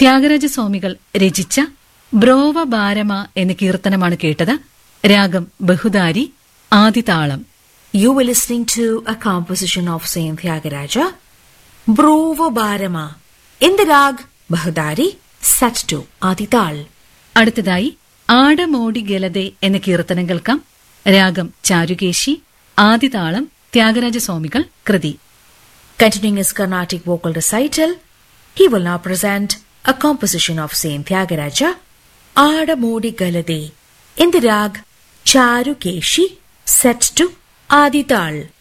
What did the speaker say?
ത്യാഗരാജസ്വാമികൾ രചിച്ച ബ്രോവ ബാരമ എന്ന കീർത്തനമാണ് കേട്ടത്. രാഗം ബഹുദാരി, ആദിതാളം. You were listening to a composition of Saint Tyagaraja, Brova Barama, in the rag Bahudari, set to Adital. അടുത്തതായി ആടമോടി ഗലതെ എന്ന കീർത്തനം കേൾക്കാം. രാഗം ചാരുകേശി, ആദിതാളം, ത്യാഗരാജസ്വാമികൾ കൃതി. Continuing his Carnatic vocal recital, he will now present a composition of Saint Tyagaraja, Adamodi Galade, in the rag Charukeshi, set to Adital.